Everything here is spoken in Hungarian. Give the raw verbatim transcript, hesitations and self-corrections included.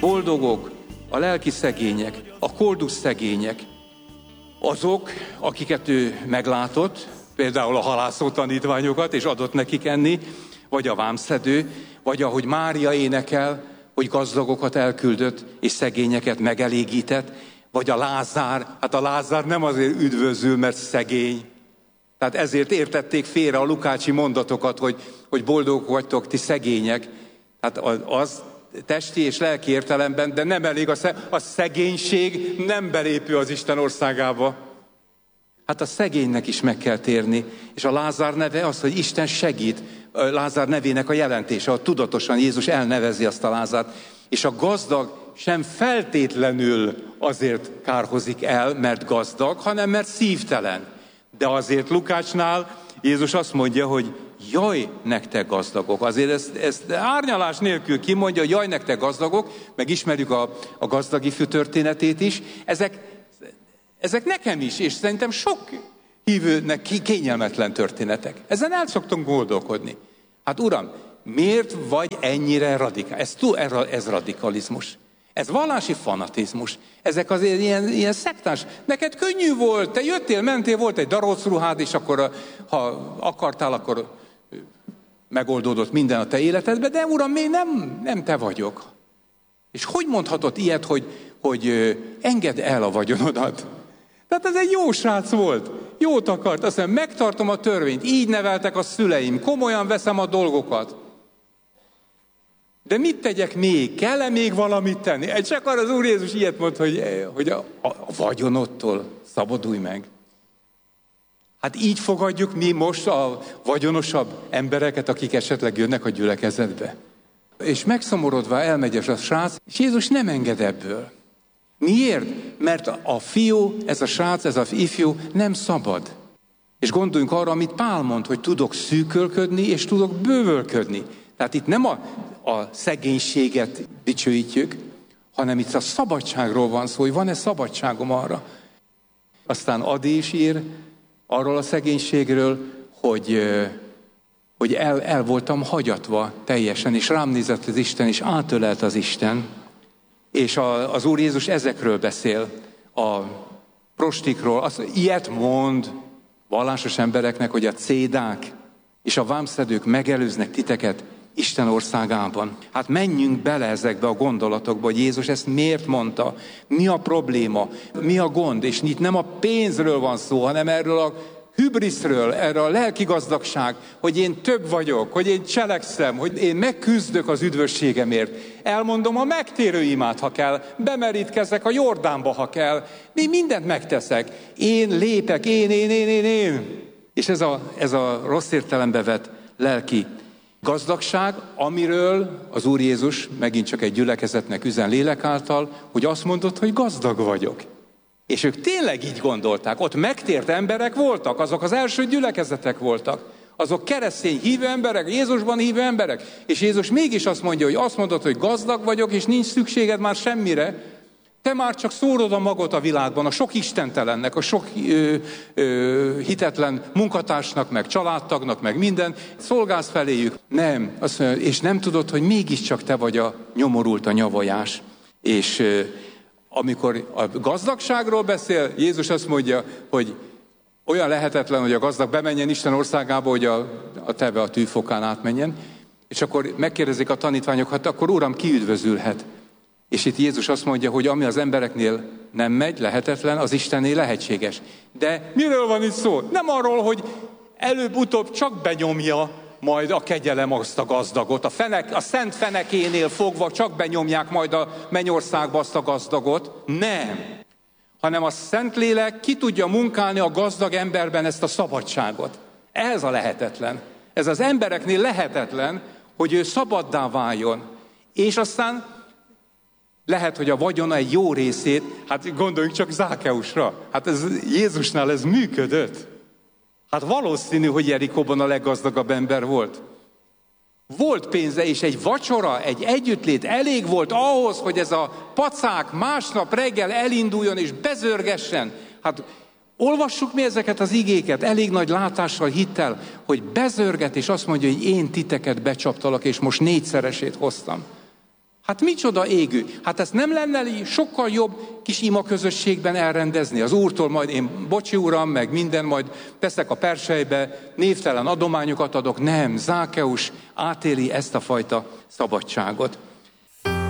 Boldogok a lelki szegények, a koldus szegények, azok, akiket ő meglátott, például a halászó tanítványokat, és adott nekik enni, vagy a vámszedő, vagy ahogy Mária énekel, hogy gazdagokat elküldött, és szegényeket megelégített, vagy a Lázár, hát a Lázár nem azért üdvözül, mert szegény. Tehát ezért értették félre a lukácsi mondatokat, hogy, hogy boldogok vagytok, ti szegények. Hát az testi és lelki értelemben, de nem elég, a, szeg, a szegénység nem belépő az Isten országába. Hát a szegénynek is meg kell térni. És a Lázár neve az, hogy Isten segít. A Lázár nevének a jelentése, a tudatosan Jézus elnevezi azt a Lázárt. És a gazdag sem feltétlenül azért kárhozik el, mert gazdag, hanem mert szívtelen. De azért Lukácsnál Jézus azt mondja, hogy jaj, nektek gazdagok. Azért ezt, ezt árnyalás nélkül kimondja, hogy jaj, nektek gazdagok, meg ismerjük a, a gazdag ifjú történetét is. Ezek, ezek nekem is, és szerintem sok hívőnek kényelmetlen történetek. Ezen el szoktunk gondolkodni. Hát uram, miért vagy ennyire radikális? Ez, ez radikalizmus. Ez vallási fanatizmus. Ezek azért ilyen, ilyen szektás. Neked könnyű volt, te jöttél, mentél, volt egy darocruhád, és akkor, ha akartál, akkor megoldódott minden a te életedben, de uram, még nem, nem te vagyok. És hogy mondhatod ilyet, hogy, hogy engedd el a vagyonodat? Tehát ez egy jó srác volt, jót akart, azt mondja, megtartom a törvényt, így neveltek a szüleim, komolyan veszem a dolgokat. De mit tegyek még? Kell-e még valamit tenni? Csak arra az Úr Jézus ilyet mond, hogy, hogy a, a vagyonodtól szabadulj meg. Hát így fogadjuk mi most a vagyonosabb embereket, akik esetleg jönnek a gyülekezetbe. És megszomorodva elmegy a srác, és Jézus nem enged ebből. Miért? Mert a fiú, ez a srác, ez az ifjú nem szabad. És gondoljunk arra, amit Pál mond, hogy tudok szűkölködni, és tudok bővölködni. Tehát itt nem a, a szegénységet dicsőítjük, hanem itt a szabadságról van szó, hogy van-e szabadságom arra. Aztán Adi is ír arról a szegénységről, hogy, hogy el, el voltam hagyatva teljesen, és rám nézett az Isten, és átölelt az Isten. És a, az Úr Jézus ezekről beszél, a prostikról. Azt, ilyet mond vallásos embereknek, hogy a cédák és a vámszedők megelőznek titeket Isten országában. Hát menjünk bele ezekbe a gondolatokba, hogy Jézus ezt miért mondta, mi a probléma, mi a gond, és itt nem a pénzről van szó, hanem erről a hübriszről, erről a lelki gazdagság, hogy én több vagyok, hogy én cselekszem, hogy én megküzdök az üdvösségemért. Elmondom a megtérő imát, ha kell, bemerítkezek a Jordánba, ha kell. Én mindent megteszek. Én lépek, én, én, én, én, én. És ez a, ez a rossz értelembe vett lelki gazdagság, amiről az Úr Jézus megint csak egy gyülekezetnek üzen lélek által, hogy azt mondott, hogy gazdag vagyok. És ők tényleg így gondolták. Ott megtért emberek voltak, azok az első gyülekezetek voltak. Azok keresztény hívő emberek, Jézusban hívő emberek. És Jézus mégis azt mondja, hogy azt mondod, hogy gazdag vagyok, és nincs szükséged már semmire. Te már csak szórod a magot a világban, a sok istentelennek, a sok ö, ö, hitetlen munkatársnak, meg családtagnak, meg minden. Szolgálsz feléjük. Nem. Azt mondja, és nem tudod, hogy mégiscsak te vagy a nyomorult, a nyavajás. És ö, amikor a gazdagságról beszél, Jézus azt mondja, hogy olyan lehetetlen, hogy a gazdag bemenjen Isten országába, hogy a, a teve a tűfokán átmenjen. És akkor megkérdezik a tanítványok, hát akkor Uram, ki üdvözülhet? És itt Jézus azt mondja, hogy ami az embereknél nem megy, lehetetlen, az Istennél lehetséges. De miről van itt szó? Nem arról, hogy előbb-utóbb csak benyomja majd a kegyelem azt a gazdagot. A, fenek, a szent fenekénél fogva csak benyomják majd a mennyországba azt a gazdagot. Nem. Hanem a Szentlélek ki tudja munkálni a gazdag emberben ezt a szabadságot. Ez a lehetetlen. Ez az embereknél lehetetlen, hogy ő szabaddá váljon. És aztán lehet, hogy a vagyona egy jó részét, hát gondoljunk csak Zákeusra. Hát ez, Jézusnál ez működött. Hát valószínű, hogy Jerikóban a leggazdagabb ember volt. Volt pénze, és egy vacsora, egy együttlét elég volt ahhoz, hogy ez a pacák másnap reggel elinduljon és bezörgessen. Hát olvassuk mi ezeket az igéket, elég nagy látással, hittel, hogy bezörget, és azt mondja, hogy én titeket becsaptalak, és most négyszeresét hoztam. Hát micsoda égő? Hát ezt nem lenne sokkal jobb kis ima közösségben elrendezni? Az Úrtól majd én, bocsi uram, meg minden, majd teszek a persejbe, névtelen adományokat adok. Nem, Zákeus átéli ezt a fajta szabadságot.